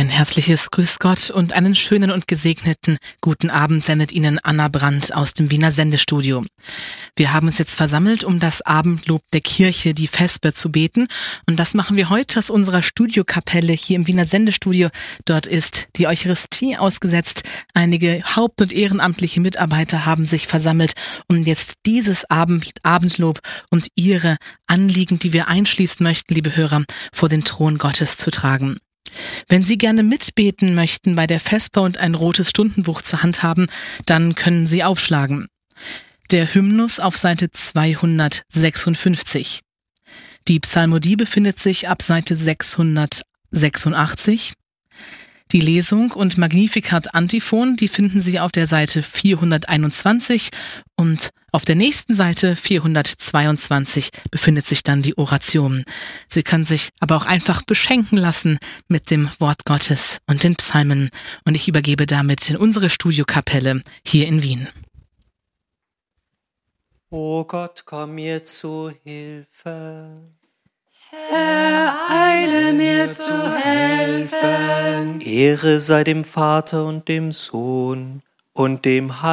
Ein herzliches Grüß Gott und einen schönen und gesegneten guten Abend sendet Ihnen Anna Brandt aus dem Wiener Sendestudio. Wir haben uns jetzt versammelt, um das Abendlob der Kirche, die Vesper, zu beten. Und das machen wir heute aus unserer Studiokapelle hier im Wiener Sendestudio. Dort ist die Eucharistie ausgesetzt. Einige haupt- und ehrenamtliche Mitarbeiter haben sich versammelt, um jetzt dieses Abendlob und ihre Anliegen, die wir einschließen möchten, liebe Hörer, vor den Thron Gottes zu tragen. Wenn Sie gerne mitbeten möchten bei der Vesper und ein rotes Stundenbuch zur Hand haben, dann können Sie aufschlagen. Der Hymnus auf Seite 256. Die Psalmodie befindet sich ab Seite 686. Die Lesung und Magnificat Antiphon, die finden Sie auf der Seite 421 und auf der nächsten Seite 422 befindet sich dann die Oration. Sie können sich aber auch einfach beschenken lassen mit dem Wort Gottes und den Psalmen. Und ich übergebe damit in unsere Studiokapelle hier in Wien. O Gott, komm mir zu Hilfe. Herr, eile mir zu helfen. Ehre sei dem Vater und dem Sohn und dem Heiligen